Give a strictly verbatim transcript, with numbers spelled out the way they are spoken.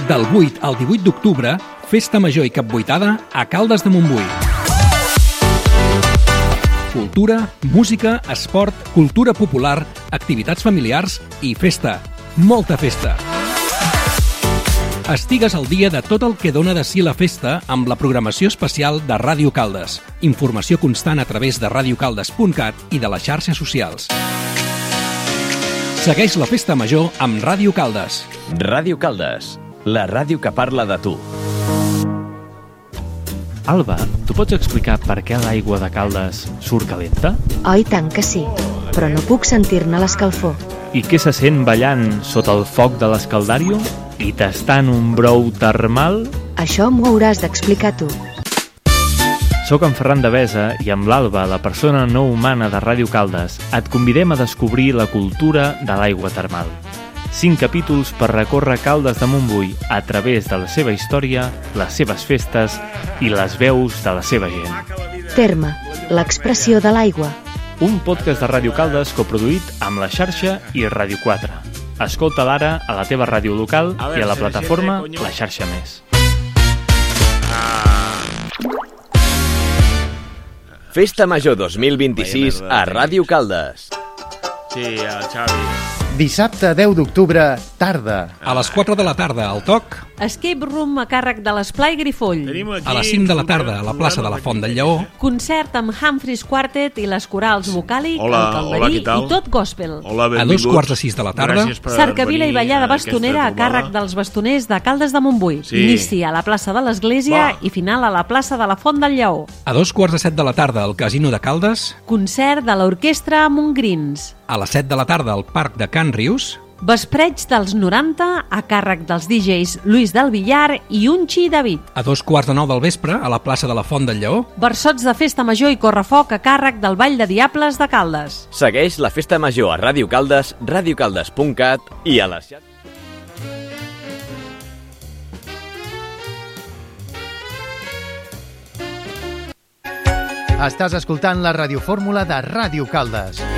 Del vuit al divuit d'octubre, Festa Major i Capbuitada a Caldes de Montbui. Cultura, música, esport, cultura popular, activitats familiars i festa. Molta festa. Estigues al dia de tot el que dona de si la festa amb la programació especial de Ràdio Caldes. Informació constant a través de ràdio caldes punt cat i de les xarxes socials. Segueix la Festa Major amb Ràdio Caldes. Ràdio Caldes, la ràdio que parla de tu. Alba, tu pots explicar per què l'aigua de Caldes surt calenta? Oh, i tant que sí, però no puc sentir-ne l'escalfor. I què se sent ballant sota el foc de l'escaldàrium i tastant un brou termal? Això m'ho hauràs d'explicar tu. Soc en Ferran Devesa i amb l'Alba, la persona no humana de Ràdio Caldes, et convidem a descobrir la cultura de l'aigua termal. Cinc capítols per recórrer Caldes de Montbui a través de la seva història, les seves festes i les veus de la seva gent. Terme, l'expressió de l'aigua. Un podcast de Ràdio Caldes coproduït amb La Xarxa i Ràdio quatre. Escolta'l ara a la teva ràdio local i a la plataforma La Xarxa Més. Festa Major dos mil vint-i-sis a Ràdio Caldes. Sí, el Xavi. Dissabte deu d'octubre, tarda. A les quatre de la tarda, al Toc. Escape Room a càrrec de l'Esplai Grifoll. A les cinc de la tarda, a la plaça de la Font del Lleó. Concert amb Humphreys Quartet i les corals Vocàlic, Hola, el Calderí hola, què tal? i tot gospel. Hola, A benvinguts. dos quarts de sis de la tarda. Gràcies per Cercavila i venir ballada a aquesta bastonera a trobada. càrrec dels bastoners de Caldes de Montbui. Sí. Inici a la plaça de l'Església Va. i final a la plaça de la Font del Lleó. A dos quarts de set de la tarda, al Casino de Caldes. Concert de l'Orquestra Montgrins. A les set de la tarda, al Parc de Can Rius. Vespreig dels noranta a càrrec dels D Js Lluís del Villar i Unxi David. A dos quarts de nou del vespre, a la plaça de la Font del Lleó. Versots de festa major i correfoc a càrrec del Ball de Diables de Caldes. Segueix la Festa Major a Ràdio Caldes, ràdio caldes punt cat i a les xarxes. Estàs escoltant la radiofórmula de Ràdio Caldes.